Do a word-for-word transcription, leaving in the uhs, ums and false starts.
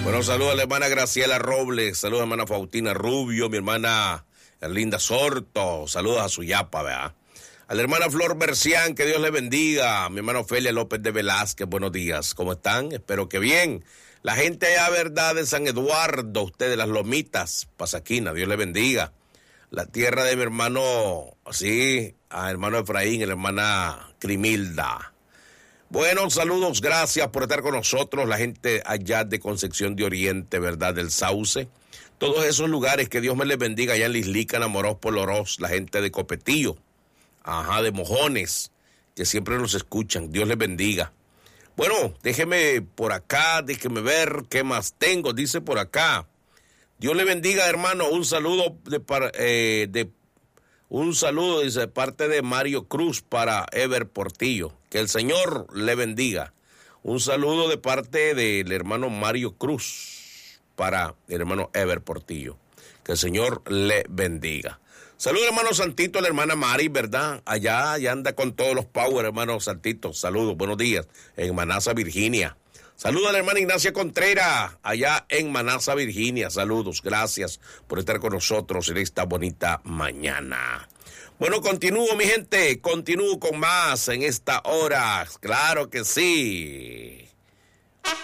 Bueno, saludos a la hermana Graciela Robles, saludos a la hermana Faustina Rubio, mi hermana Erlinda Sorto, saludos a su yapa, ¿verdad? A la hermana Flor Bercián, que Dios le bendiga. Mi hermana Ofelia López de Velázquez, buenos días. ¿Cómo están? Espero que bien. La gente allá, ¿verdad? De San Eduardo, usted de las Lomitas, Pasaquina, Dios le bendiga. La tierra de mi hermano, sí, a hermano Efraín, y la hermana Crimilda. Bueno, saludos, gracias por estar con nosotros. La gente allá de Concepción de Oriente, ¿verdad? Del Sauce. Todos esos lugares, que Dios me les bendiga. Allá en Lislica, Amorós, Polorós, la gente de Copetillo. Ajá, de Mojones, que siempre nos escuchan. Dios les bendiga. Bueno, déjeme por acá, déjeme ver qué más tengo. Dice por acá. Dios le bendiga, hermano. Un saludo de, eh, de un saludo, dice, de parte de Mario Cruz para Ever Portillo. Que el Señor le bendiga. Un saludo de parte del hermano Mario Cruz para el hermano Ever Portillo. Que el Señor le bendiga. Saludos, hermano Santito, a la hermana Mari, ¿verdad? Allá, allá anda con todos los power, hermano Santito. Saludos, buenos días, en Manasa, Virginia. Saludos a la hermana Ignacia Contreras, allá en Manasa, Virginia. Saludos, gracias por estar con nosotros en esta bonita mañana. Bueno, continúo, mi gente, continúo con más en esta hora. Claro que sí.